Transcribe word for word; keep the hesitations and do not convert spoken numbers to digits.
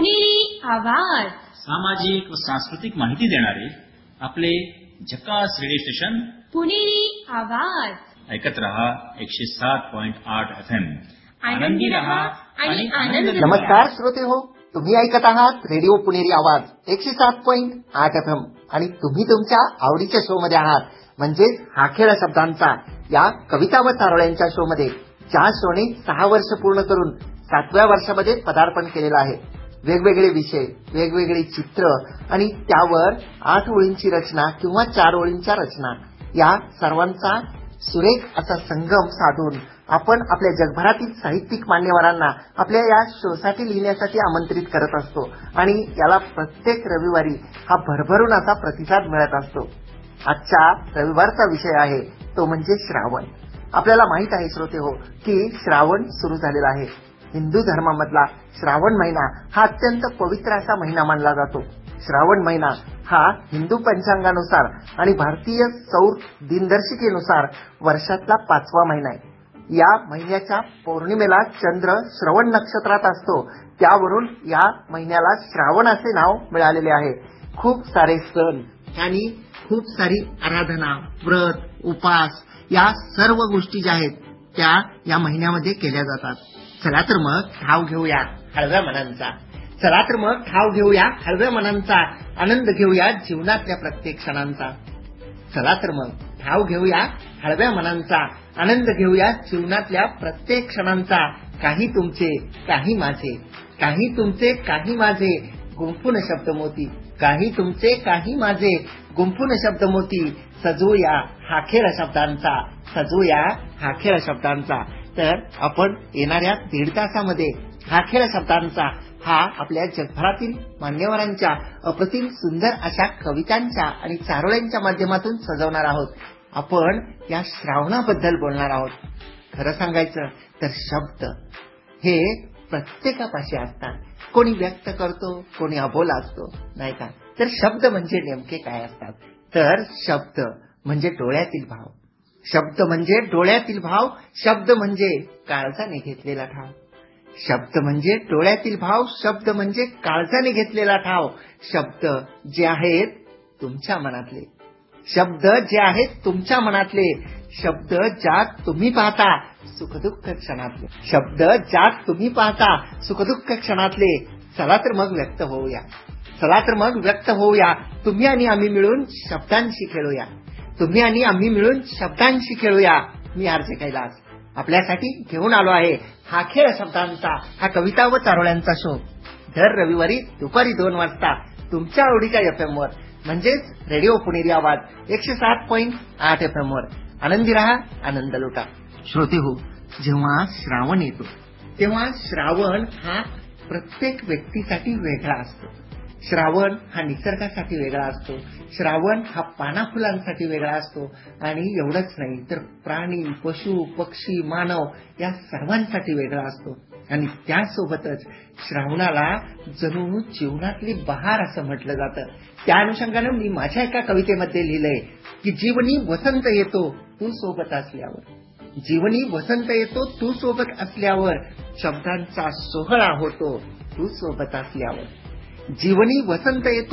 पुणेरी आवाज सामाजिक व सांस्कृतिक माहिती देणारे आपले झकास रेडिओ स्टेशन पुणेरी आवाज ऐकत रहा एकशे सात पॉइंट आठ एफ एम. आनंदी रहा आणि आनंद घ्या. नमस्कार श्रोते हो, तुम्ही ऐकत आहात रेडिओ पुणेरी आवाज एकशे सात पॉइंट आठ एफ एम आणि तुम्ही तुमच्या आवडीच्या शो मध्ये आहात, म्हणजेच हा खेळ शब्दांचा या कविता व चारोळ्यांच्या शो मध्ये, ज्या शोने सहा वर्ष पूर्ण करून सातव्या वर्षामध्ये पदार्पण केलेलं आहे. वेगवेगळे विषय, वेगवेगळी चित्र आणि त्यावर आठ ओळींची रचना किंवा चार ओळींच्या रचना, या सर्वांचा सुरेख असा संगम साधून आपण आपल्या जगभरातील साहित्यिक मान्यवरांना आपल्या या शोसाठी लिहिण्यासाठी आमंत्रित करत असतो आणि याला प्रत्येक रविवारी हा भरभरून असा प्रतिसाद मिळत असतो. आजच्या रविवारचा विषय आहे तो म्हणजे श्रावण. आपल्याला माहित आहे श्रोते हो की श्रावण सुरू झालेला आहे. हिंदू धर्मामधला श्रावण महिना हा अत्यंत पवित्र असा महिना मानला जातो. श्रावण महिना हा हिंदू पंचांगानुसार आणि भारतीय सौर दिनदर्शिकेनुसार वर्षातला पाचवा महिना आहे. या महिन्याच्या पौर्णिमेला चंद्र श्रवण नक्षत्रात असतो, त्यावरून या महिन्याला श्रावण असे नाव मिळालेले आहे. खूप सारे सण आणि खूप सारी आराधना, व्रत, उपास या सर्व गोष्टी ज्या आहेत त्या या महिन्यामध्ये केल्या जातात. चला तर मग ठाव घेऊया हळव्या मनांचा. चला तर मग ठाव घेऊया हळव्या मनांचा, आनंद घेऊया जीवनातल्या प्रत्येक क्षणांचा. चला तर मग ठाव घेऊया हळव्या मनांचा, आनंद घेऊया जीवनातल्या प्रत्येक क्षणांचा. काही तुमचे काही माझे, काही तुमचे काही माझे, गुंफून शब्द मोती. काही तुमचे काही माझे, गुंफून शब्द मोती. सजूया हा खेळ शब्दांचा, सजूया हा खेळ शब्दांचा. तर आपण येणाऱ्या दीड तासामध्ये हा खेळ शब्दांचा हा आपल्या जगभरातील मान्यवरांच्या अप्रतिम सुंदर अशा कवितांच्या आणि चारोळ्यांच्या माध्यमातून सजवणार आहोत. आपण या श्रावणाबद्दल बोलणार आहोत. खरं सांगायचं तर शब्द हे प्रत्येकापाशी असतात. कोणी व्यक्त करतो, कोणी अबोला असतो, नाही का? तर शब्द म्हणजे नेमके काय असतात? तर शब्द म्हणजे डोळ्यातील भाव. शब्द म्हणजे डोळ्यातील भाव. शब्द म्हणजे काळजाने घेतलेला ठाव. शब्द म्हणजे डोळ्यातील भाव. शब्द म्हणजे काळजाने घेतलेला ठाव. शब्द जे आहेत तुमच्या मनातले, शब्द जे आहेत तुमच्या मनातले, शब्द ज्यात तुम्ही पाहता सुखदुःख क्षणातले, शब्द ज्यात तुम्ही पाहता सुखदुःख क्षणातले. चला तर मग व्यक्त होऊया, चला तर मग व्यक्त होऊया. तुम्ही आणि आम्ही मिळून शब्दांशी खेळूया, तुम्ही आणि आम्ही मिळून शब्दांशी खेळूया. मी आरजे कैलास आपल्यासाठी घेऊन आलो आहे हा खेळ शब्दांचा, हा कविता व चारोळ्यांचा शो. दर रविवारी दुपारी दोन वाजता तुमच्या आवडीच्या एफ एम वर, म्हणजेच रेडिओ पुणेरी आवाज एकशे सात पॉइंट आठ एफ एम वर. आनंदी रहा, आनंद लुटा. श्रोते हो, जेव्हा श्रावण येतो तेव्हा श्रावण हा प्रत्येक व्यक्तीसाठी वेगळा असतो. श्रावण हा निसर्गासाठी वेगळा असतो. श्रावण हा पाना फुलांसाठी वेगळा असतो. आणि एवढंच नाही तर प्राणी, पशु, पक्षी, मानव या सर्वांसाठी वेगळा असतो. आणि त्यासोबतच श्रावणाला जणू जीवनातली बहार असं म्हटलं जातं. त्या अनुषंगानं मी माझ्या एका कवितेमध्ये लिहिलंय की जीवनी वसंत येतो तू सोबत असल्यावर, जीवनी वसंत येतो तू सोबत असल्यावर, शब्दांचा सोहळा होतो तू सोबत असल्यावर. जीवनी वसंत येतो